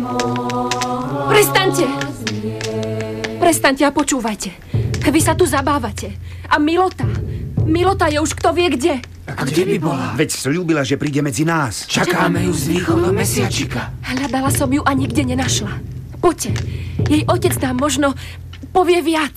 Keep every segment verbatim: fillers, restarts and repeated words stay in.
Prestaňte! Prestaňte a počúvajte. Vy sa tu zabávate. A Milota, Milota je už kto vie kde. A kde by bola? Veď sľúbila, že príde medzi nás. Čakáme ju z východu mesiačika. Hľadala som ju a nikde nenašla. Poďte, jej otec nám možno povie viac.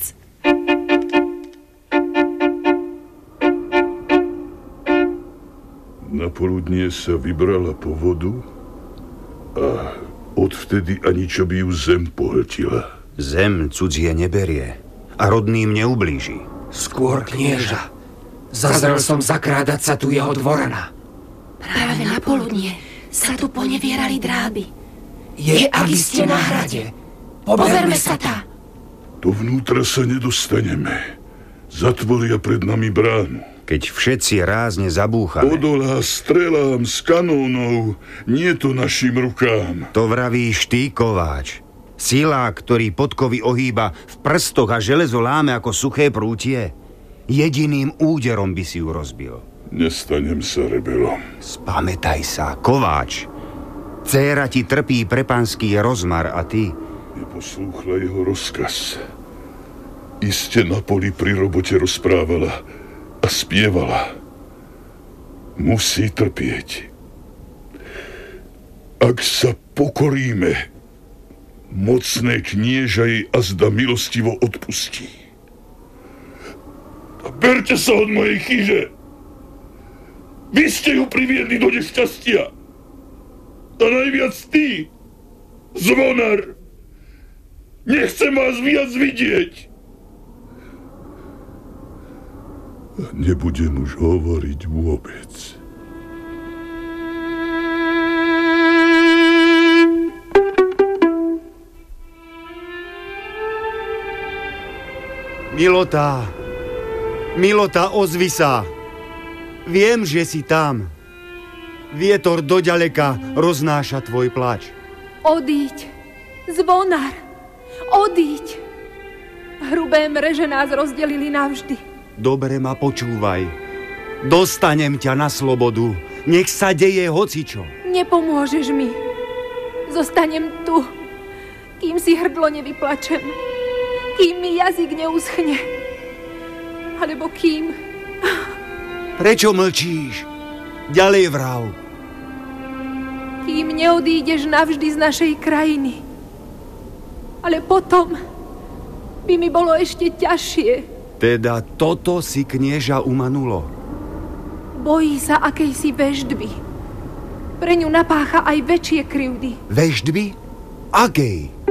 Napoludnie sa vybrala po vodu a odvtedy ani čo by ju zem pohltila. Zem cudzie neberie a rodným neublíži. Skôr knieža. Zazrel som zakrádať sa tu jeho dvorana. Práve na poludnie sa tu ponevierali dráby. Je, ak iste na hrade. Poberme sa tá. Dovnútra sa nedostaneme. Zatvoria pred nami bránu. Keď všetci rázne zabúchame. Odolá strelám z kanónov, nie to našim rukám. To vravíš ty, kováč. Silák, ktorý podkovy ohýba v prstoch a železo láme ako suché prútie. Jediným úderom by si ju rozbil. Nestanem sa rebelom. Spamätaj sa, kováč. Dcéra ti trpí pre panský rozmar a ty... Neposlúchla jeho rozkaz. Iste na poli pri robote rozprávala a spievala. Musí trpieť. Ak sa pokoríme, mocné knieža jej azda milostivo odpustí. A berte sa od mojej chyže. Vy ste ju priviedli do nešťastia. A najviac ty, Zvonar. Nechcem vás viac vidieť. A nebudem už hovoriť vôbec. Milota, Milota, ozvi sa. Viem, že si tam. Vietor doďaleka roznáša tvoj plač. Odíď, Zvonar, odíď. Hrubé mreže nás rozdelili navždy. Dobre ma počúvaj. Dostanem ťa na slobodu. Nech sa deje hocičo. Nepomôžeš mi. Zostanem tu, kým si hrdlo nevyplačem. Kým mi jazyk neuschne. Alebo kým... Prečo mlčíš? Ďalej vrav. Kým neodídeš navždy z našej krajiny. Ale potom by mi bolo ešte ťažšie. Teda toto si knieža umanulo. Bojí sa akejsi veštby. Pre ňu napácha aj väčšie krivdy. Veštby? Akej?